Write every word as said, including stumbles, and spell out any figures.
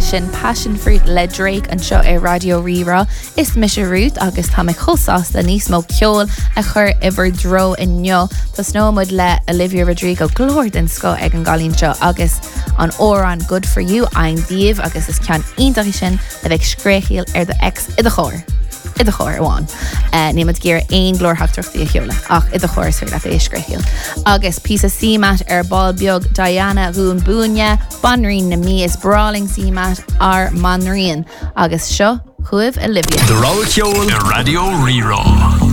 sin Passion Fruit le Drake an seo é Radio Rira. Is mis Ruth agus tá me chosasta níos mó ceol a chur iver dro in neo. Tá snowmud le Olivia Rodrigo glór den sco ag an galín seo agus an óran Good For You ein díomh agus is cean iondaí sin le bheith scréchiil ar de ex i de chóir. I de chóir amháin. Uh, Nímad géir aon glórthachtarachtaí a cheola ach i de chóir suir le é scréchiil. Agus pí a símat ar ball beag Diana Rún Búne, banrín na mí is brawling símat ar manríon agus seo chuibh Olivia. The Roll Ceol, Radio Rira.